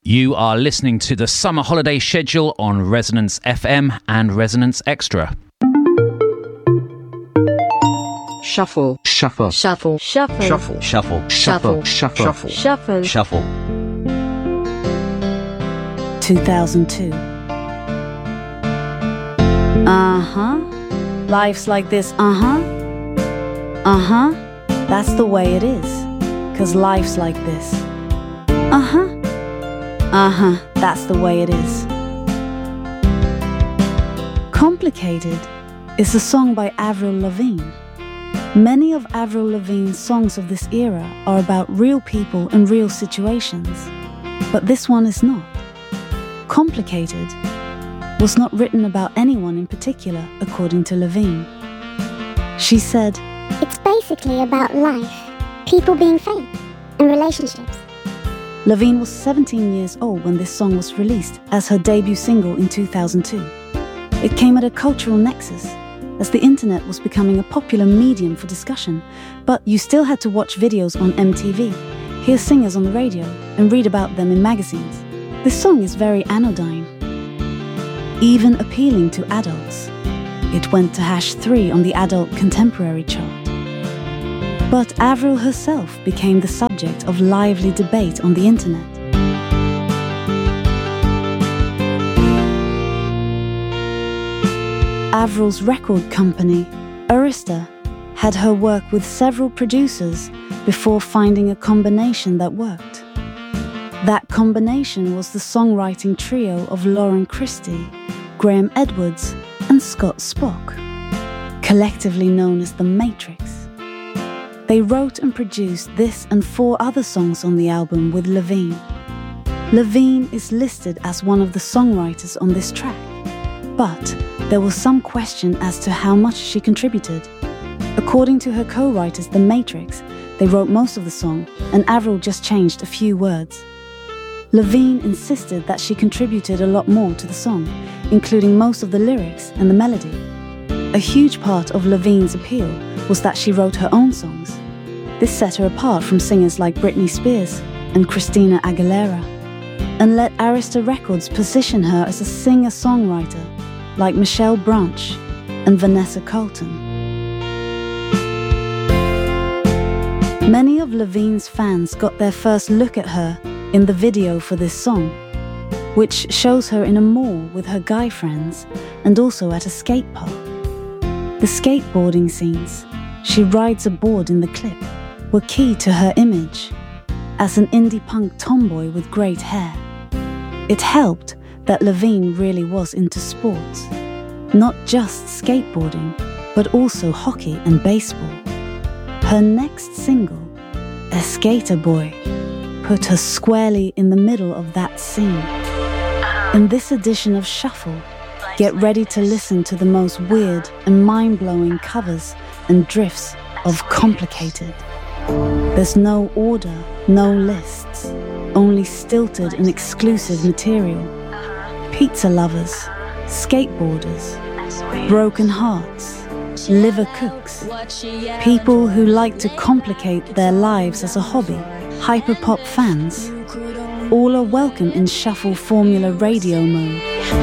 You are listening to the summer holiday schedule on Resonance FM and Resonance Extra. Shuffle. Shuffle. Shuffle. Shuffle. Shuffle. Shuffle. Shuffle. Shuffle. Shuffle. Shuffle. 2002. Life's like this, That's the way it is, 'cause life's like this. That's the way it is. Complicated is a song by Avril Lavigne. Many of Avril Lavigne's songs of this era are about real people and real situations, but this one is not. Complicated was not written about anyone in particular, according to Lavigne. She said, "It's basically about life, people being fake, and relationships." Lavigne was 17 years old when this song was released as her debut single in 2002. It came at a cultural nexus, as the internet was becoming a popular medium for discussion, but you still had to watch videos on MTV, hear singers on the radio, and read about them in magazines. This song is very anodyne, even appealing to adults. It went to #3 on the adult contemporary chart. But Avril herself became the subject of lively debate on the internet. Avril's record company, Arista, had her work with several producers before finding a combination that worked. That combination was the songwriting trio of Lauren Christy, Graham Edwards, and Scott Spock, collectively known as The Matrix. They wrote and produced this and 4 other songs on the album with Lavigne. Lavigne is listed as one of the songwriters on this track, but there was some question as to how much she contributed. According to her co-writers, The Matrix, they wrote most of the song, and Avril just changed a few words. Lavigne insisted that she contributed a lot more to the song, including most of the lyrics and the melody. A huge part of Lavigne's appeal was that she wrote her own songs. This set her apart from singers like Britney Spears and Christina Aguilera, and let Arista Records position her as a singer-songwriter like Michelle Branch and Vanessa Carlton. Many of Lavigne's fans got their first look at her in the video for this song, which shows her in a mall with her guy friends and also at a skate park. The skateboarding scenes she rides a board in the clip were key to her image as an indie punk tomboy with great hair. It helped that Lavigne really was into sports, not just skateboarding, but also hockey and baseball. Her next single, A Skater Boy, put her squarely in the middle of that scene. In this edition of Shuffle, get ready to listen to the most weird and mind-blowing covers and drifts of Complicated. There's no order, no lists, only stilted and exclusive material. Pizza lovers, skateboarders, broken hearts, liver cooks, people who like to complicate their lives as a hobby, hyperpop fans, all are welcome in Shuffle Formula Radio mode.